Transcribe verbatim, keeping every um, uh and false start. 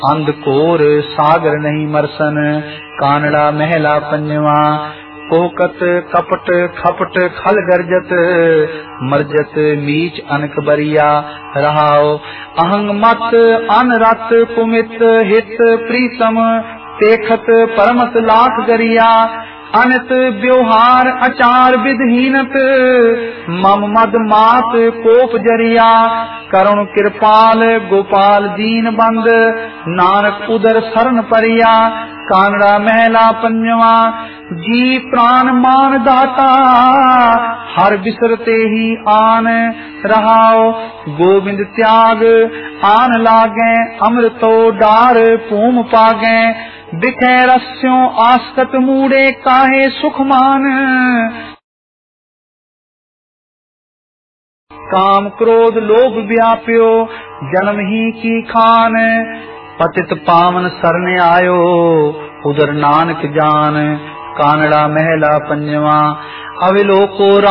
अंधकोर सागर नहीं मरसन। कानड़ा महला पंजवा। कोकत कपट खपट खल गर्जत, मरजत मीच अनक बरिया। रहाओ अहंग मत अनरत कुमित हित प्रीतम, देखत परमत लाख गरिया। अनित व्यवहार अचार विधहीनत, मम मद मात कोप जरिया। करुण कृपाल गोपाल दीन बंद, नानक उदर शरण परिया। कानड़ा महला पंजवा। जी प्राण मान दाता, हर बिसरते ही आन। रहाओ गोविंद त्याग आन लागे, अमृतो डार पूम पागे। बिखे रस्यों आस्कत मूड़े, काहे सुखमान। काम क्रोध लोभ व्याप्यो, जन्म ही की खान। पतित पावन सरने आयो, उदर नानक जान। कानड़ा महला पंजवा। अविलोको